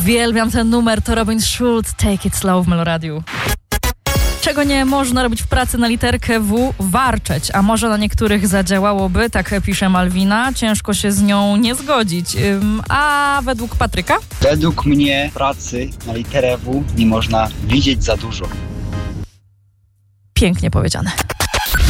Uwielbiam ten numer, to Robin Schulz, Take It Slow w Meloradiu. Czego nie można robić w pracy na literkę W? Warczeć. A może na niektórych zadziałałoby, tak pisze Malwina, ciężko się z nią nie zgodzić. A według Patryka? Według mnie w pracy na literę W nie można widzieć za dużo. Pięknie powiedziane.